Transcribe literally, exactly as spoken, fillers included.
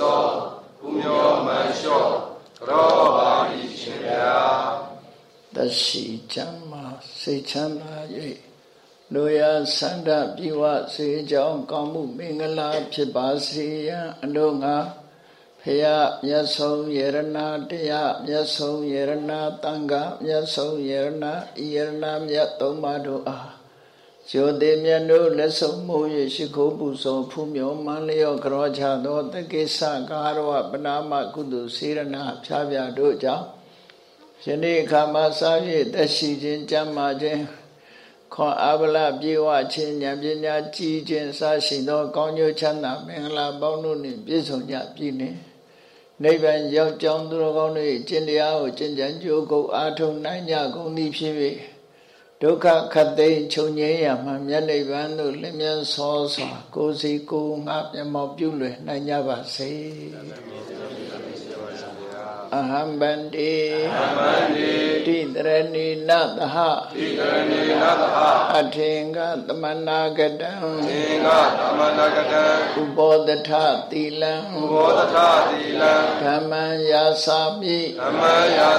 သောဘုမျောမန်လျှော့ကြောပါ၏ရှင်ဗျာသက်ရှိချမ်းသာစိတ်ချမ်းသာ၍လူရဆန္ဒပြေဝစေကြောင်းကောင်းမှုမင်္ဂလာဖြစ်ပါစေရန်အလို့ငါဖရာမြတ်ဆုံးယရဏတရားမြတ်ဆုံးယရဏတန်ခါမြတ်ဆုံးယရဏဤယရဏမြတ်သုံးပါးတို့အားဇောတိမြတ်တို့လက်ဆုံးမိုး၍ရှိခိုးပူဇော်ဖူးမြော်မန်းလျော့ကြောချသောတက္ကိစ္စကာရဝပနာမကုသိုလ်စေရနာဖြားပြတို့ကြောင့်ယနေ့အခါမှာစာ၍သက်ရှိခြင်းကြမ်းမာခြင်းခွန်အားဗလပြေဝခြင်းဉာဏ်ပညာကြီးခြင်းစရှိသောကောင်းကျိုးချမ်းသာမင်္ဂလာပေါင်းတို့နှင့်ပြည့်စုံကြပြီနှင့်နိဗ္ဗာန်ရောက်ကြောင်းသူတော်ကောင်းတို့၏ကျင့်တရားကိုကျင့်ကြံကြိုးကိုအားထုတ်နိုင်ကြကုန်သည်ဖြစ်၍ဒုက္ခခတ်သိမ်းချုပ်ငြိမ်းရမှမြတ်နိဗ္ဗာန်သို့လင်းမြန်စွာစွာကိုယ်စီကိုယ်ငါမျက်မှောက်ပြုလွယ်နိုင်ကြပါစေအဟံဗန္တိအဟံဗန္တိတိတရဏီနသဟတိတရဏီနသဟအထေင္ကသမနာကတံအထေင္ကသမနာကတံဥပောတထသီလံဥပောတထသီလံဓမ္မံယာစာမိဓမ္မံယာ